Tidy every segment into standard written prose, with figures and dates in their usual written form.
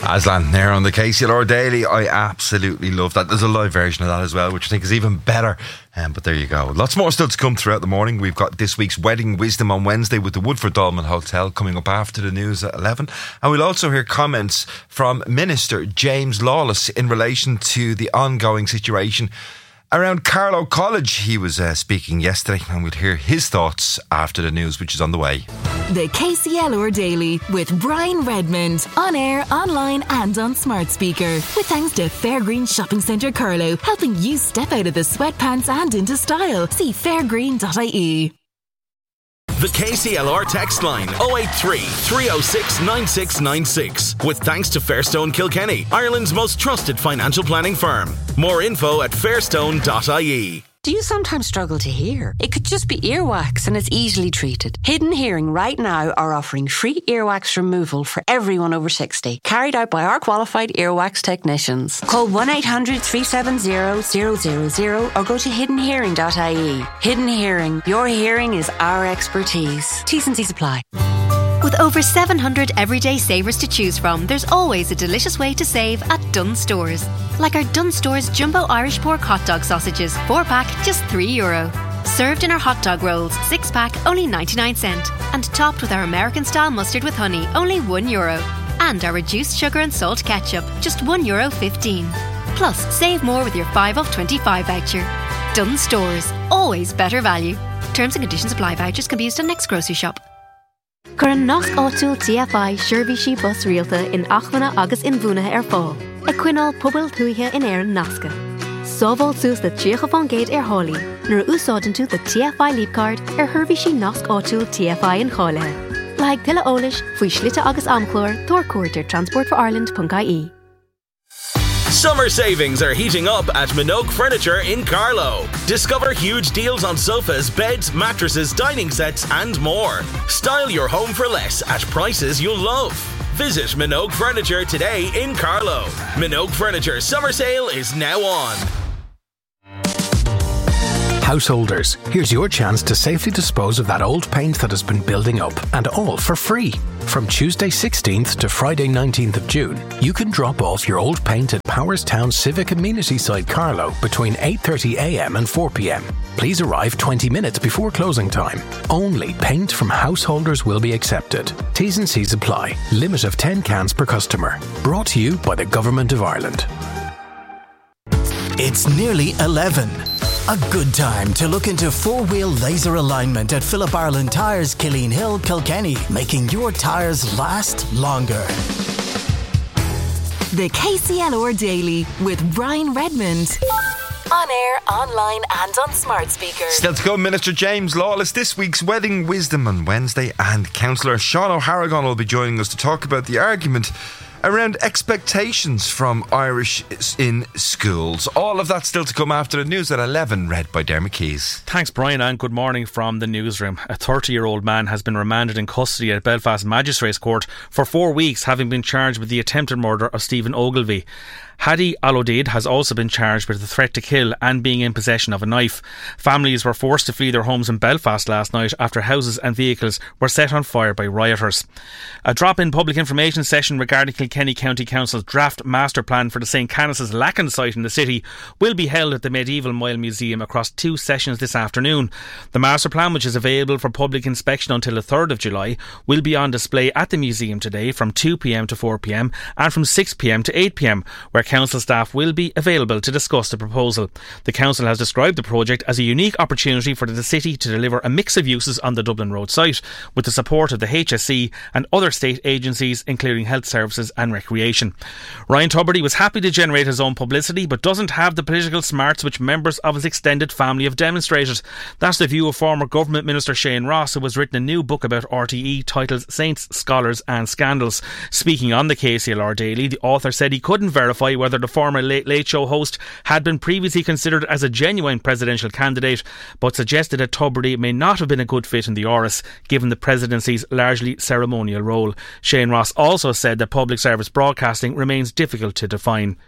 Aslan there on the KCLR Daily. I absolutely love that. There's a live version of that as well, which I think is even better. But there you go. Lots more still to come throughout the morning. We've got this week's Wedding Wisdom on Wednesday with the Woodford Dolmen Hotel coming up after the news at 11. And we'll also hear comments from Minister James Lawless in relation to the ongoing situation around Carlow College. He was speaking yesterday, and we'll hear his thoughts after the news, which is on the way. The KCLR Daily with Brian Redmond. On air, online and on smart speaker. With thanks to Fairgreen Shopping Centre Carlow, helping you step out of the sweatpants and into style. See fairgreen.ie. The KCLR text line 083 306 9696. With thanks to Fairstone Kilkenny, Ireland's most trusted financial planning firm. More info at fairstone.ie. Do you sometimes struggle to hear? It could just be earwax and it's easily treated. Hidden Hearing right now are offering free earwax removal for everyone over 60, carried out by our qualified earwax technicians. Call 1-800-370-000 or go to hiddenhearing.ie. Hidden Hearing, your hearing is our expertise. T's and C's apply. With over 700 everyday savers to choose from, there's always a delicious way to save at Dunnes Stores. Like our Dunnes Stores Jumbo Irish Pork Hot Dog Sausages, 4-pack, just €3. Served in our hot dog rolls, 6-pack, only 99¢. And topped with our American-style mustard with honey, only €1. And our reduced sugar and salt ketchup, just €1.15. Plus, save more with your 5 off 25 voucher. Dunnes Stores, always better value. Terms and conditions apply. Vouchers can be used on next grocery shop. Curan nasc áitiúil TFI Shirvishi bus rialta in Achmana agus in Bhunaithe fáil. Equinol pobl thuithe in Éireann nasca. Sóbháil suas le tríocha fan géad hálaí, nuair úsáideann tú the TFI Leapcard Shirvishi nasc áitiúil TFI in cháilethe. Like Tilla Ólis, faoi slite agus amchlór, Tor Cuirtear transportforireland.ie. Summer savings are heating up at Minogue Furniture in Carlow. Discover huge deals on sofas, beds, mattresses, dining sets and more. Style your home for less at prices you'll love. Visit Minogue Furniture today in Carlow. Minogue Furniture summer sale is now on. Householders, here's your chance to safely dispose of that old paint that has been building up, and all for free. From Tuesday 16th to Friday 19th of June, you can drop off your old paint at Powerstown Civic Amenity Site Carlow between 8:30am and 4pm. Please arrive 20 minutes before closing time. Only paint from householders will be accepted. T's and C's apply. Limit of 10 cans per customer. Brought to you by the Government of Ireland. It's nearly 11. A good time to look into four-wheel laser alignment at Philip Ireland Tyres, Killeen Hill, Kilkenny, making your tyres last longer. The KCLR Daily with Brian Redmond. On air, online and on smart speaker. Still to come, Minister James Lawless, this week's Wedding Wisdom on Wednesday, and Councillor Sean O'Harrigan will be joining us to talk about the argument around expectations from Irish in schools. All of that still to come after the news at 11, read by Dermot Keys. Thanks, Brian, and good morning from the newsroom. A 30-year-old man has been remanded in custody at Belfast Magistrates Court for 4 weeks, having been charged with the attempted murder of Stephen Ogilvie. Hadi Al-Odeid has also been charged with the threat to kill and being in possession of a knife. Families were forced to flee their homes in Belfast last night after houses and vehicles were set on fire by rioters. A drop-in public information session regarding Kilkenny County Council's draft master plan for the St Canice's Lacan site in the city will be held at the Medieval Mile Museum across 2 sessions this afternoon. The master plan, which is available for public inspection until the 3rd of July, will be on display at the museum today from 2pm to 4pm and from 6pm to 8pm, where council staff will be available to discuss the proposal. The council has described the project as a unique opportunity for the city to deliver a mix of uses on the Dublin Road site, with the support of the HSE and other state agencies, including health services and recreation. Ryan Tubridy was happy to generate his own publicity, but doesn't have the political smarts which members of his extended family have demonstrated. That's the view of former Government Minister Shane Ross, who has written a new book about RTE titled Saints, Scholars and Scandals. Speaking on the KCLR Daily, the author said he couldn't verify whether the former Late Late Show host had been previously considered as a genuine presidential candidate, but suggested that Tubridy may not have been a good fit in the Áras, given the presidency's largely ceremonial role. Shane Ross also said that public service broadcasting remains difficult to define.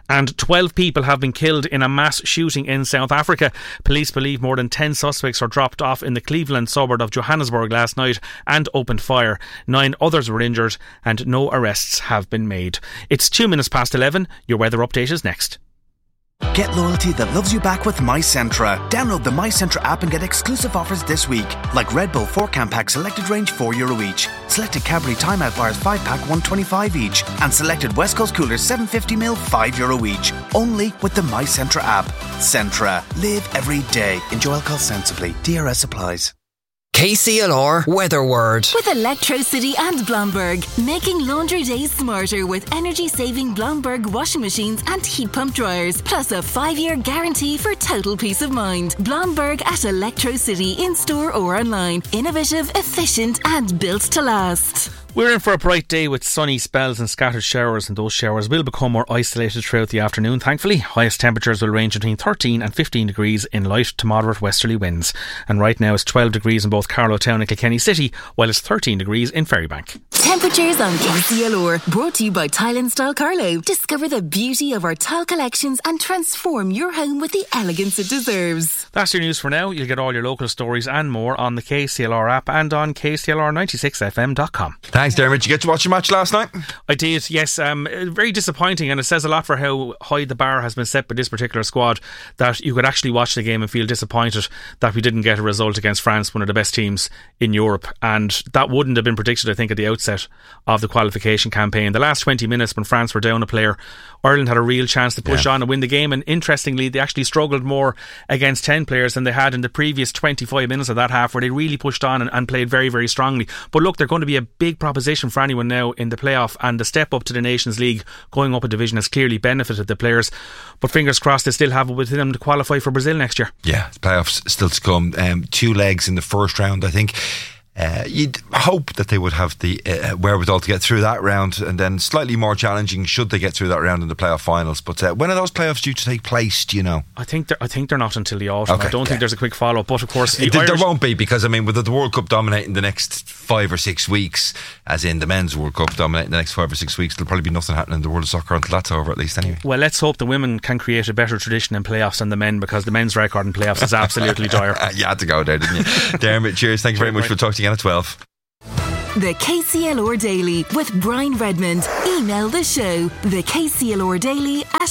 And 12 people have been killed in a mass shooting in South Africa. Police believe more than 10 suspects were dropped off in the Cleveland suburb of Johannesburg last night and opened fire. 9 others were injured and no arrests have been made. It's 11:02. Your weather update is next. Get loyalty that loves you back with MyCentra. Download the MyCentra app and get exclusive offers this week. Like Red Bull 4-can pack selected range €4 each. Selected Cadbury Timeout bars 5-pack $1.25 each. And selected West Coast coolers 750ml €5 each. Only with the MyCentra app. Centra. Live every day. Enjoy alcohol sensibly. DRS applies. KCLR Weather Word. With Electrocity and Blomberg, making laundry days smarter with energy-saving Blomberg washing machines and heat pump dryers, plus a 5-year guarantee for total peace of mind. Blomberg at Electrocity in-store or online. Innovative, efficient and built to last. We're in for a bright day with sunny spells and scattered showers, and those showers will become more isolated throughout the afternoon, thankfully. Highest temperatures will range between 13 and 15 degrees in light to moderate westerly winds. And right now it's 12 degrees in both Carlow Town and Kilkenny City, while it's 13 degrees in Ferrybank. Temperatures on KCLR, brought to you by Tile & Style Carlow. Discover the beauty of our tile collections and transform your home with the elegance it deserves. That's your news for now. You'll get all your local stories and more on the KCLR app and on KCLR96fm.com. Thanks, Dermot. Did you get to watch the match last night? I did, yes. Very disappointing, and it says a lot for how high the bar has been set by this particular squad, that you could actually watch the game and feel disappointed that we didn't get a result against France, one of the best teams in Europe. And that wouldn't have been predicted, I think, at the outset of the qualification campaign. The last 20 minutes when France were down a player, Ireland had a real chance to push on and win the game, and interestingly they actually struggled more against 10 players than they had in the previous 25 minutes of that half, where they really pushed on and played very, very strongly. But look, they're going to be a big proposition for anyone now in the playoff, and the step up to the Nations League, going up a division, has clearly benefited the players. But fingers crossed they still have it within them to qualify for Brazil next year. Yeah, the playoffs still to come. 2 legs in the first round, I think. You'd hope that they would have the wherewithal to get through that round, and then slightly more challenging should they get through that round in the playoff finals. But when are those playoffs due to take place, do you know? I think they're not until the autumn. Okay, I don't think there's a quick follow-up, but of course there won't be, because I mean, with the World Cup dominating the next 5 or 6 weeks, as in the men's World Cup dominating the next 5 or 6 weeks, there'll probably be nothing happening in the world of soccer until that's over, at least anyway. Well, let's hope the women can create a better tradition in playoffs than the men, because the men's record in playoffs is absolutely dire. You had to go there, didn't you? Dermot, cheers, thank you very much. We'll talk to you again at 12. The KCLR Daily with Brian Redmond. Email the show, the KCLR Daily at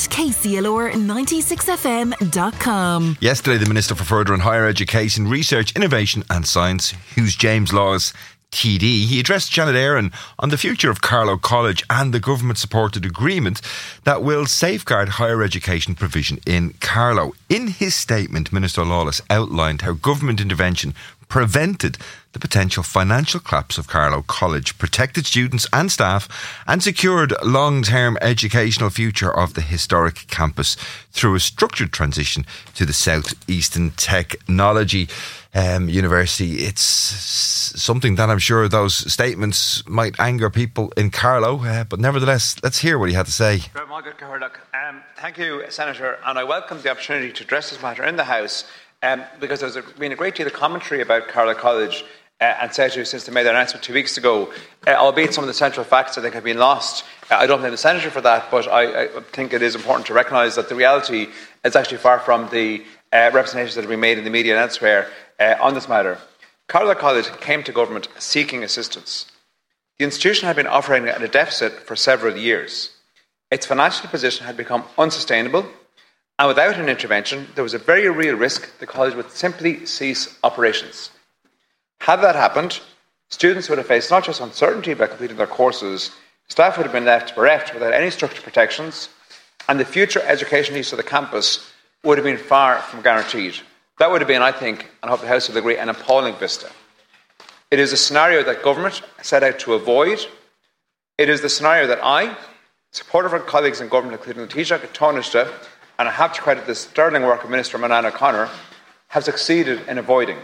KCLR96fm.com. Yesterday, the Minister for Further and Higher Education, Research, Innovation and Science, who's James Laws TD, he addressed Janet Aaron on the future of Carlow College and the government-supported agreement that will safeguard higher education provision in Carlow. In his statement, Minister Lawless outlined how government intervention prevented the potential financial collapse of Carlow College, protected students and staff, and secured long-term educational future of the historic campus through a structured transition to the South Eastern Technology University. It's something that I'm sure those statements might anger people in Carlow, but nevertheless, let's hear what he had to say. Thank you, Senator, and I welcome the opportunity to address this matter in the House, because there's been a great deal of commentary about Carlow College and SETU since they made their announcement 2 weeks ago, albeit some of the central facts I think have been lost. I don't blame the Senator for that, but I think it is important to recognise that the reality is actually far from the representations that have been made in the media and elsewhere on this matter. Carlow College came to government seeking assistance. The institution had been operating at a deficit for several years. Its financial position had become unsustainable, and without an intervention, there was a very real risk the college would simply cease operations. Had that happened, students would have faced not just uncertainty about completing their courses, staff would have been left bereft without any structured protections, and the future education needs of the campus would have been far from guaranteed. That would have been, I think, and I hope the House will agree, an appalling vista. It is a scenario that government set out to avoid. It is the scenario that I, supporter of our colleagues in government, including the Taoiseach and Taoiseach, and I have to credit the sterling work of Minister Minan O'Connor, have succeeded in avoiding.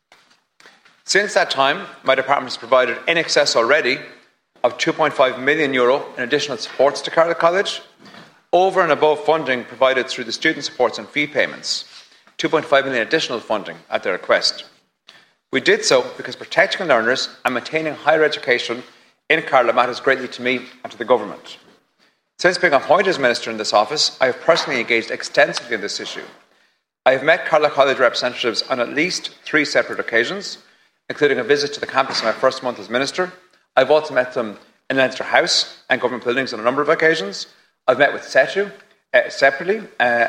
Since that time, my department has provided in excess already of €2.5 million in additional supports to Carlow College, over and above funding provided through the student supports and fee payments, €2.5 million additional funding at their request. We did so because protecting learners and maintaining higher education in Carlow matters greatly to me and to the government. Since being appointed as Minister in this office, I have personally engaged extensively in this issue. I have met Carlow College representatives on at least 3 separate occasions, including a visit to the campus in my first month as Minister. I've also met them in Leinster House and government buildings on a number of occasions. I've met with SETU separately,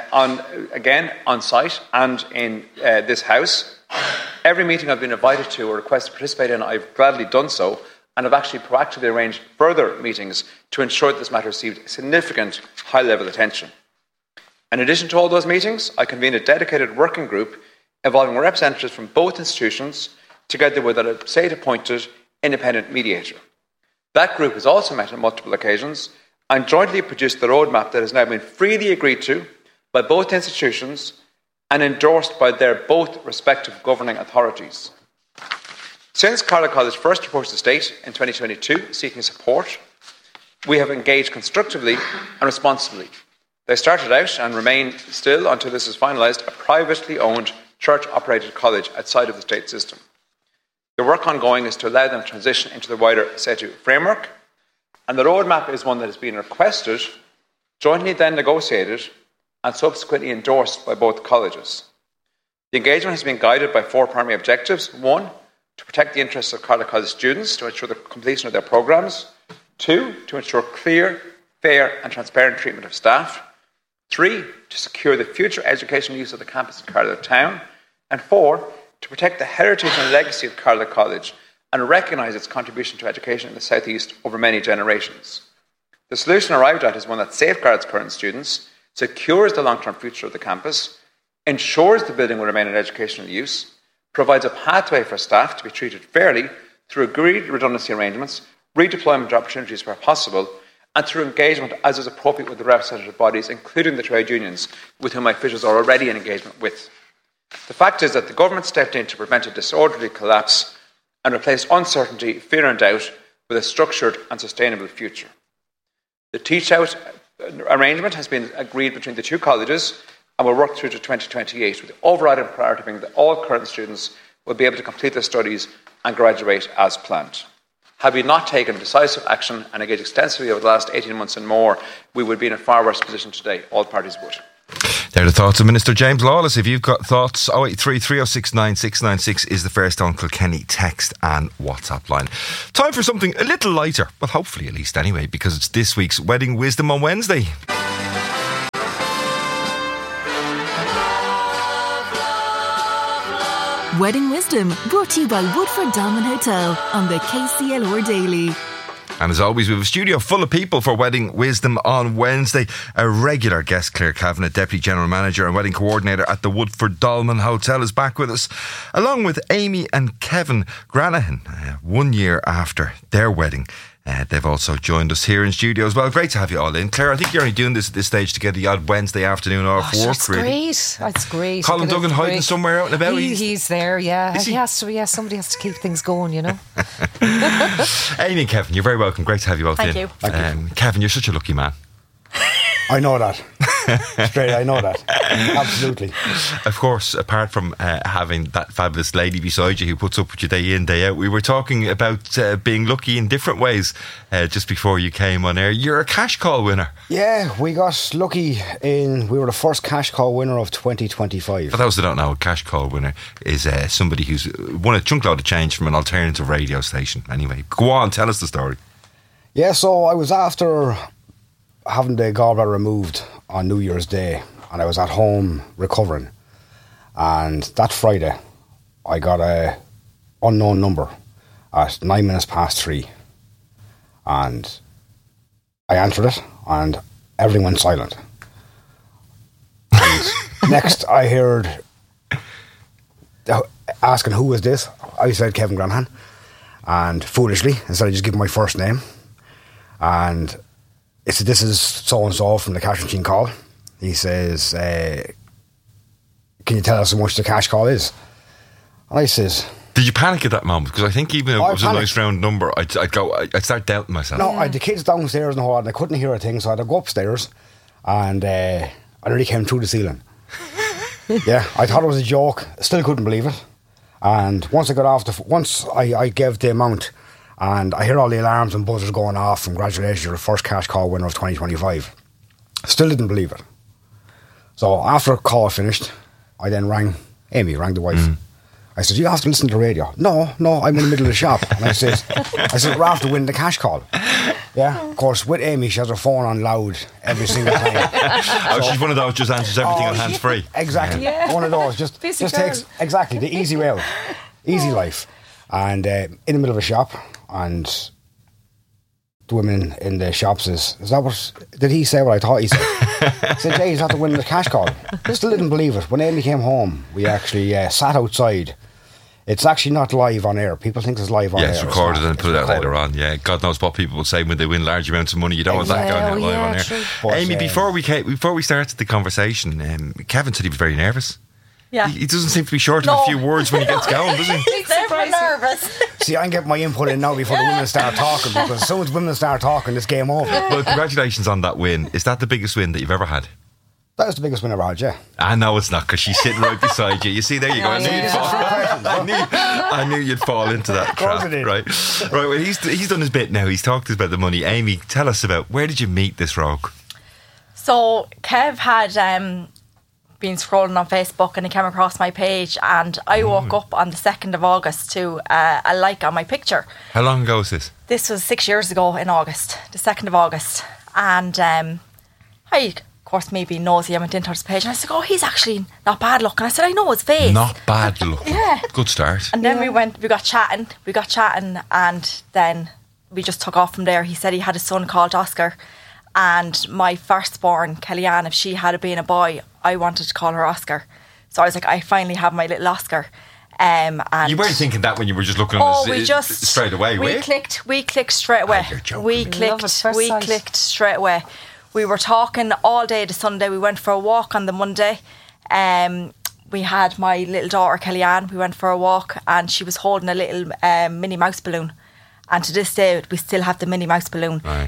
on site and in this House. Every meeting I've been invited to or requested to participate in, I've gladly done so, and I've actually proactively arranged further meetings to ensure that this matter received significant high-level attention. In addition to all those meetings, I convened a dedicated working group involving representatives from both institutions, together with a state-appointed independent mediator. That group has also met on multiple occasions and jointly produced the roadmap that has now been freely agreed to by both institutions and endorsed by their both respective governing authorities. Since Carlow College first approached the state in 2022 seeking support, we have engaged constructively and responsibly. They started out and remain still, until this is finalised, a privately owned church-operated college outside of the state system. The work ongoing is to allow them to transition into the wider SETU framework, and the roadmap is one that has been requested, jointly then negotiated, and subsequently endorsed by both colleges. The engagement has been guided by 4 primary objectives. 1, to protect the interests of Carlow College students to ensure the completion of their programmes. 2, to ensure clear, fair and transparent treatment of staff. 3, to secure the future educational use of the campus in Carlow Town. And 4, to protect the heritage and legacy of Carlow College and recognise its contribution to education in the South East over many generations. The solution arrived at is one that safeguards current students, secures the long-term future of the campus, ensures the building will remain in educational use, provides a pathway for staff to be treated fairly through agreed redundancy arrangements, redeployment opportunities where possible, and through engagement as is appropriate with the representative bodies, including the trade unions, with whom my officials are already in engagement with. The fact is that the government stepped in to prevent a disorderly collapse and replaced uncertainty, fear and doubt with a structured and sustainable future. The teach-out arrangement has been agreed between the 2 colleges and will work through to 2028, with the overriding priority being that all current students will be able to complete their studies and graduate as planned. Had we not taken decisive action and engaged extensively over the last 18 months and more, we would be in a far worse position today. All parties would. They're the thoughts of Minister James Lawless. If you've got thoughts, 083 3069 696 is the Fairstone Kilkenny text and WhatsApp line. Time for something a little lighter, well, hopefully at least anyway, because it's this week's Wedding Wisdom on Wednesday. Wedding Wisdom, brought to you by Woodford Dolmen Hotel on the KCLR Daily. And as always, we have a studio full of people for Wedding Wisdom on Wednesday. A regular guest, Claire Kavanagh, Deputy General Manager and Wedding Coordinator at the Woodford Dolmen Hotel, is back with us, along with Amy and Kevin Granahan, 1 year after their wedding. They've also joined us here in studio as well. Great to have you all in. Claire, I think you're only doing this at this stage to get the odd Wednesday afternoon off work, it's really. Great. It's great. Colin Duggan hiding somewhere out and about. He's there, yeah. He has to, yeah. Somebody has to keep things going, you know. Amy and Kevin, you're very welcome. Great to have you both in. Thank you. Thank you. Kevin, you're such a lucky man. I know that. Straight, I know that. Absolutely. Of course, apart from having that fabulous lady beside you who puts up with you day in, day out, we were talking about being lucky in different ways just before you came on air. You're a cash call winner. Yeah, we got lucky we were the first cash call winner of 2025. For those that don't know, a cash call winner is somebody who's won a chunk load of change from an alternative radio station. Anyway, go on, tell us the story. Yeah, so I was after having the gallbladder removed on New Year's Day, and I was at home recovering, and that Friday I got a unknown number at 3:09, and I answered it and everything went silent. And next I heard asking who was this. I said Kevin Granahan, and foolishly instead I just give my first name, and he said, this is so-and-so from the cash machine call. He says, can you tell us how much the cash call is? And I says... Did you panic at that moment? Because I think even if it was a nice round number, I'd start doubting myself. No, I had the kids downstairs and all, and I couldn't hear a thing, so I had to go upstairs, and I nearly came through the ceiling. Yeah, I thought it was a joke. Still couldn't believe it. And once I got off, once I gave the amount, And I hear all the alarms and buzzers going off. Congratulations, you're the first cash call winner of 2025. Still didn't believe it. So after a call finished, I then rang Amy, rang the wife. I said, you have to listen to the radio. No, I'm in the middle of the shop. And I said, we're after winning the cash call. Yeah, of course, with Amy, she has her phone on loud every single time. She's one of those just answers everything on hands-free. Exactly. Yeah. One of those. Just takes, exactly, the easy way out. Easy life. And in the middle of a shop, and the women in the shop says, is that what, did he say what I thought he said? I said, Jay, he's had to win the cash call. Still didn't believe it. When Amy came home, we actually sat outside. It's actually not live on air. People think it's live on air. Yeah, it's recorded and put it out later on. Yeah, God knows what people will say when they win large amounts of money. You don't want that going out live on air. But, Amy, before we started the conversation, Kevin said he was very nervous. Yeah. He doesn't seem to be short of a few words when he gets going, does he? He's never nervous. See, I can get my input in now before the women start talking, because as soon as women start talking, this game over. Well, congratulations on that win. Is that the biggest win that you've ever had? That was the biggest win I've had, yeah. I know it's not, because she's sitting right beside you. You see, there you go. I knew you'd fall into that trap. Right. Well, he's done his bit now. He's talked about the money. Amy, tell us about, where did you meet this rogue? So Kev had been scrolling on Facebook and he came across my page, and I woke up on the 2nd of August to a like on my picture. How long ago was this? This was 6 years ago in August, the 2nd of August. And I, of course, me being nosy, I went into his page and I said, oh, he's actually not bad looking. I said, I know his face. Not bad looking. Yeah. Good start. And then we got chatting and then we just took off from there. He said he had a son called Oscar, and my firstborn, Kellyanne, if she had been a boy, I wanted to call her Oscar. So I was like, I finally have my little Oscar. And you weren't thinking that when you were just looking at it straight away, were you? We clicked straight away. You're joking. We clicked straight away. We were talking all day the Sunday. We went for a walk on the Monday. We had my little daughter, Kellyanne. We went for a walk and she was holding a little Minnie Mouse balloon. And to this day, we still have the Minnie Mouse balloon. Right.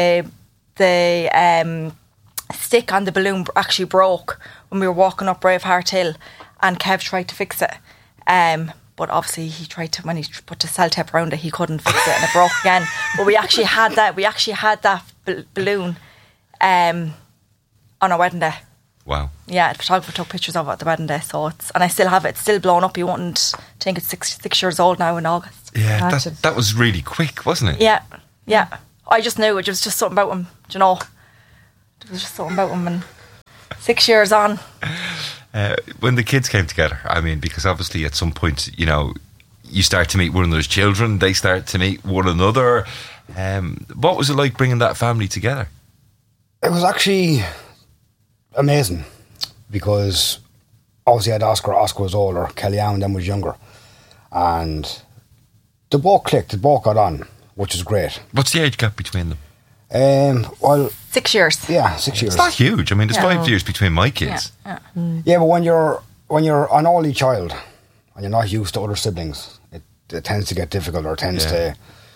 The stick on the balloon actually broke when we were walking up Braveheart Hill, and Kev tried to fix it. But obviously he tried to, when he put the cell tape around it, he couldn't fix it and it broke again. But we actually had that balloon on our wedding day. Wow. Yeah, the photographer took pictures of it at the wedding day, and I still have it. It's still blown up. You wouldn't think it's six years old now in August. Yeah, that was really quick, wasn't it? Yeah. I just knew it was just something about him, do you know. There was just something about him, and 6 years on. When the kids came together, I mean, because obviously at some point, you know, you start to meet one of those children, they start to meet one another. What was it like bringing that family together? It was actually amazing, because obviously I had Oscar was older, Kellyanne then was younger, and they both clicked, they both got on, which is great. What's the age gap between them? Well, 6 years. Yeah, 6 years. It's not huge. I mean, there's 5 years between my kids. Yeah, but when you're an only child and you're not used to other siblings, it tends to get difficult, or tends to,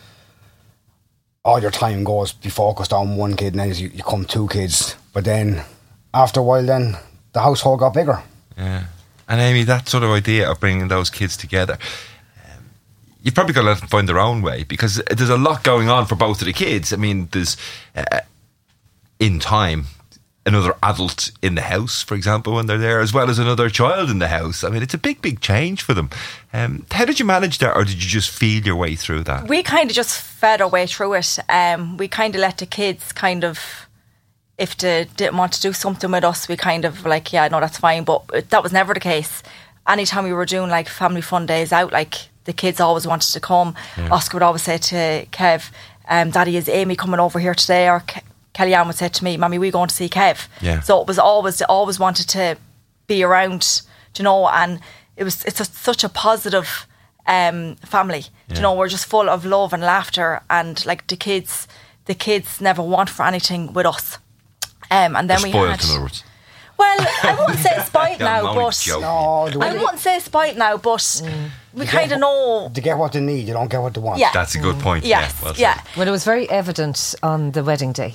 all your time goes be focused on one kid, and then you come 2 kids. But then after a while, then the household got bigger. Yeah. And Amy, that sort of idea of bringing those kids together, you've probably got to let them find their own way, because there's a lot going on for both of the kids. I mean, there's, in time, another adult in the house, for example, when they're there, as well as another child in the house. I mean, it's a big, big change for them. How did you manage that, or did you just feel your way through that? We kind of just fed our way through it. We kind of let the kids kind of, if they didn't want to do something with us, we kind of like, yeah, no, that's fine. But that was never the case. Anytime we were doing like family fun days out, like, the kids always wanted to come. Yeah. Oscar would always say to Kev, Daddy, is Amy coming over here today? Or Kellyanne would say to me, Mommy, we going to see Kev? Yeah. So it was always wanted to be around, you know, and it's such a positive family. You know, we're just full of love and laughter, and like the kids never want for anything with us. And then they're we spoiled, had, in other words. Well, I wouldn't say spite now, but I wouldn't say spite now, but we kind of know. They get what they need, you don't get what they want. Yeah. That's a good point. Yes, Well, Well, it was very evident on the wedding day.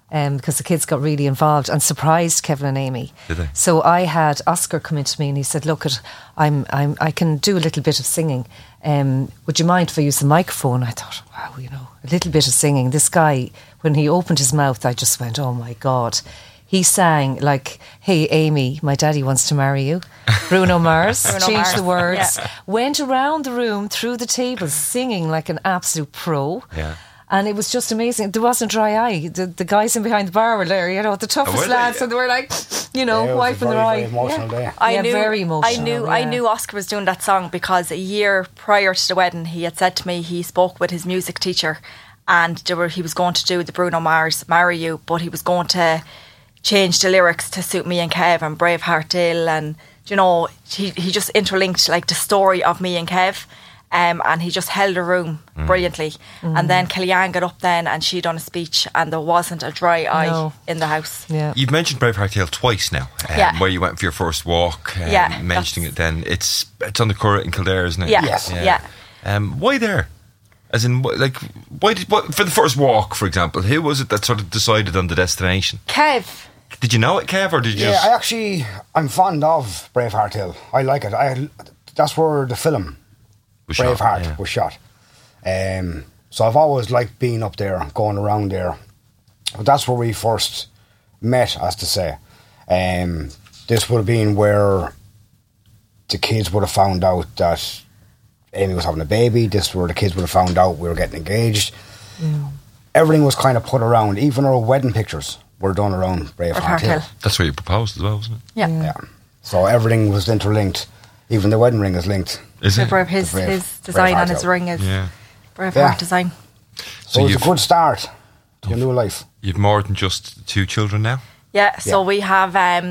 because the kids got really involved and surprised Kevin and Amy. Did they? So I had Oscar come into me and he said, look, I can do a little bit of singing. Would you mind if I use the microphone? I thought, wow, a little bit of singing. This guy, when he opened his mouth, I just went, oh my God. He sang like, hey, Amy, my daddy wants to marry you. Bruno Mars, changed the words. Yeah. Went around the room, through the tables, singing like an absolute pro. Yeah. And it was just amazing. There wasn't dry eye. The guys in behind the bar were there, the toughest lads. And they were like, wiping their eye. Emotional day. Very emotional. I knew Oscar was doing that song because a year prior to the wedding, he had said to me he spoke with his music teacher and he was going to do the Bruno Mars Marry You, but he was going to change the lyrics to suit me and Kev and Braveheart Dill, and he just interlinked like the story of me and Kev, and he just held a room brilliantly. And then Kellyanne got up then and she done a speech and there wasn't a dry eye in the house. You've mentioned Braveheart Dill twice now, where you went for your first walk, mentioning it then. It's on the Curragh in Kildare, isn't it? Yes. Why there? As in, like, why for the first walk, for example, who was it that sort of decided on the destination? Kev. Did you know it, Kev, or did you I'm fond of Braveheart Hill. I like it. That's where the film Braveheart was shot. So I've always liked being up there, going around there. But that's where we first met, as to say. This would have been where the kids would have found out that Amy was having a baby. This is where the kids would have found out we were getting engaged. Everything was kind of put around. Even our wedding pictures were done around Braveheart Hill. That's where you proposed as well, wasn't it? Yeah. So everything was interlinked. Even the wedding ring is linked. Is it? His design on his ring is Braveheart design. So it's a good start to your new life. You've more than just 2 children now? Yeah, so we have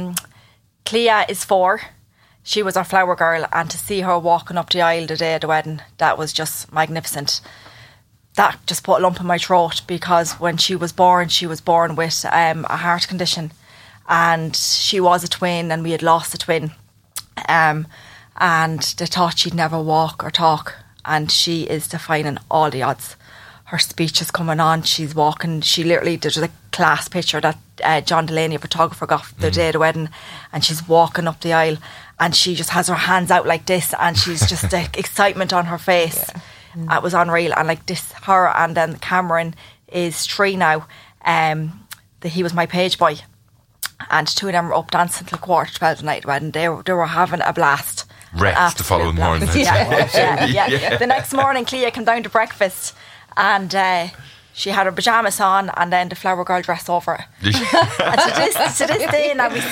Clea is 4. She was our flower girl, and to see her walking up the aisle the day of the wedding, that was just magnificent. That just put a lump in my throat because when she was born with a heart condition, and she was a twin and we had lost a twin, and they thought she'd never walk or talk, and she is defying all the odds. Her speech is coming on, she's walking, there's a class picture that John Delaney, a photographer, got the day of the wedding, and she's walking up the aisle and she just has her hands out like this and she's just excitement on her face. It was unreal. And like this, her and then Cameron is 3 now. He was my page boy, and 2 of them were up dancing till 11:45 the night wedding. They were having a blast. Wrecked the following morning. Yeah. The next morning, Clea came down to breakfast and she had her pyjamas on and then the flower girl dress over it. And to this day now, we